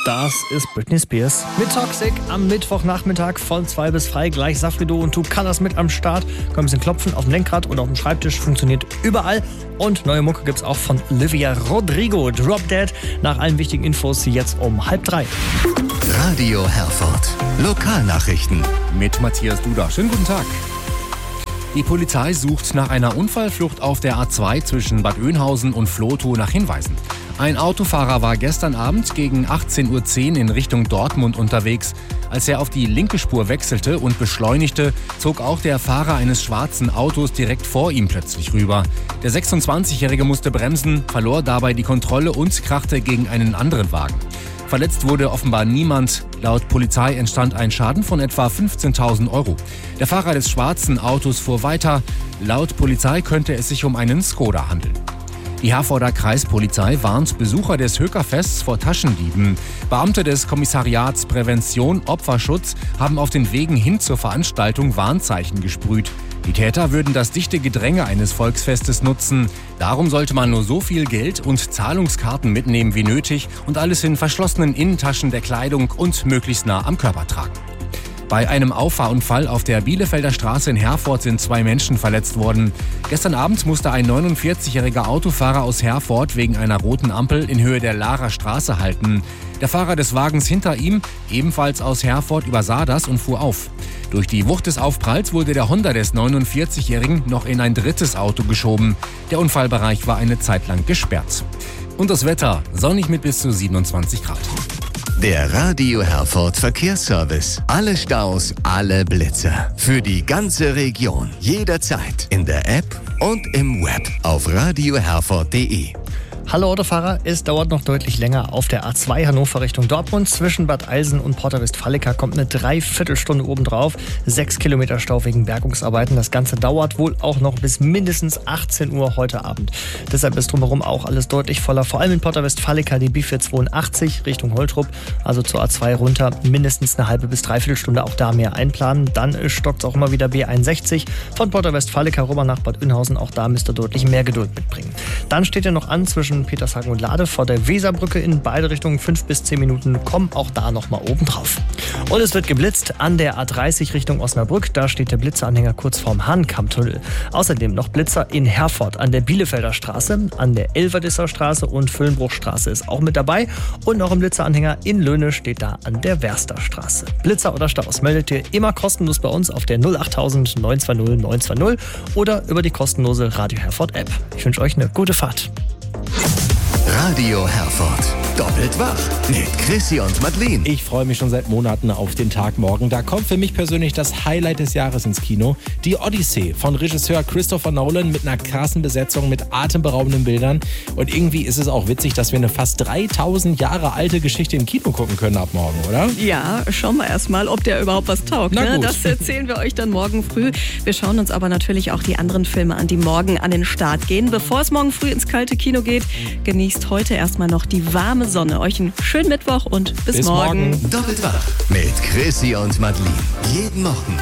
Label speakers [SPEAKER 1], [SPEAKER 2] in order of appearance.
[SPEAKER 1] Das ist Britney Spears mit Toxic am Mittwochnachmittag von 2 bis 3. Gleich Safrido und Tucanas mit am Start. Können ein bisschen klopfen auf dem Lenkrad oder auf dem Schreibtisch. Funktioniert überall. Und neue Mucke gibt's auch von Olivia Rodrigo. Drop Dead. Nach allen wichtigen Infos jetzt um 2:30.
[SPEAKER 2] Radio Herford. Lokalnachrichten.
[SPEAKER 3] Mit Matthias Duda. Schönen guten Tag. Die Polizei sucht nach einer Unfallflucht auf der A2 zwischen Bad Oeynhausen und Vlotho nach Hinweisen. Ein Autofahrer war gestern Abend gegen 18:10 Uhr in Richtung Dortmund unterwegs. Als er auf die linke Spur wechselte und beschleunigte, zog auch der Fahrer eines schwarzen Autos direkt vor ihm plötzlich rüber. Der 26-Jährige musste bremsen, verlor dabei die Kontrolle und krachte gegen einen anderen Wagen. Verletzt wurde offenbar niemand. Laut Polizei entstand ein Schaden von etwa 15.000 €. Der Fahrer des schwarzen Autos fuhr weiter. Laut Polizei könnte es sich um einen Skoda handeln. Die Herforder Kreispolizei warnt Besucher des Hökerfests vor Taschendieben. Beamte des Kommissariats Prävention Opferschutz haben auf den Wegen hin zur Veranstaltung Warnzeichen gesprüht. Die Täter würden das dichte Gedränge eines Volksfestes nutzen. Darum sollte man nur so viel Geld und Zahlungskarten mitnehmen wie nötig und alles in verschlossenen Innentaschen der Kleidung und möglichst nah am Körper tragen. Bei einem Auffahrunfall auf der Bielefelder Straße in Herford sind 2 Menschen verletzt worden. Gestern Abend musste ein 49-jähriger Autofahrer aus Herford wegen einer roten Ampel in Höhe der Laarer Straße halten. Der Fahrer des Wagens hinter ihm, ebenfalls aus Herford, übersah das und fuhr auf. Durch die Wucht des Aufpralls wurde der Honda des 49-Jährigen noch in ein drittes Auto geschoben. Der Unfallbereich war eine Zeit lang gesperrt. Und das Wetter, sonnig mit bis zu 27 Grad.
[SPEAKER 2] Der Radio Herford Verkehrsservice. Alle Staus, alle Blitzer. Für die ganze Region. Jederzeit. In der App und im Web. Auf radioherford.de.
[SPEAKER 1] Hallo Autofahrer, es dauert noch deutlich länger auf der A2 Hannover Richtung Dortmund. Zwischen Bad Eilsen und Porta Westfalica kommt eine Dreiviertelstunde obendrauf. 6 Kilometer Stau wegen Bergungsarbeiten. Das Ganze dauert wohl auch noch bis mindestens 18 Uhr heute Abend. Deshalb ist drumherum auch alles deutlich voller. Vor allem in Porta Westfalica die B482 Richtung Holtrup, also zur A2 runter. Mindestens eine halbe bis dreiviertel Stunde auch da mehr einplanen. Dann stockt es auch immer wieder B61 von Porta Westfalica rüber nach Bad Oeynhausen. Auch da müsst ihr deutlich mehr Geduld mitbringen. Dann steht ihr noch an zwischen Petershagen und Lade vor der Weserbrücke in beide Richtungen 5 bis 10 Minuten. Kommen auch da nochmal oben drauf. Und es wird geblitzt an der A30 Richtung Osnabrück. Da steht der Blitzeranhänger kurz vorm Hahnkammtunnel. Außerdem noch Blitzer in Herford an der Bielefelder Straße, an der Elverdisser Straße und Füllenbruchstraße ist auch mit dabei. Und noch ein Blitzeranhänger in Löhne steht da an der Werster Straße. Blitzer oder Staus meldet ihr immer kostenlos bei uns auf der 08000 920 920 oder über die kostenlose Radio Herford App. Ich wünsche euch eine gute Fahrt.
[SPEAKER 2] Radio Herford. Doppelt wach mit Chrissy und Madeleine.
[SPEAKER 4] Ich freue mich schon seit Monaten auf den Tag morgen. Da kommt für mich persönlich das Highlight des Jahres ins Kino. Die Odyssey von Regisseur Christopher Nolan mit einer krassen Besetzung, mit atemberaubenden Bildern. Und irgendwie ist es auch witzig, dass wir eine fast 3000 Jahre alte Geschichte im Kino gucken können ab morgen, oder?
[SPEAKER 5] Ja, schauen wir erstmal, ob der überhaupt was taugt. Ne? Das erzählen wir euch dann morgen früh. Wir schauen uns aber natürlich auch die anderen Filme an, die morgen an den Start gehen. Bevor es morgen früh ins kalte Kino geht, genießt heute erstmal noch die warme Sonne. Euch einen schönen Mittwoch und bis morgen.
[SPEAKER 2] Doppelt wach mit Chrissy und Madeleine. Jeden Morgen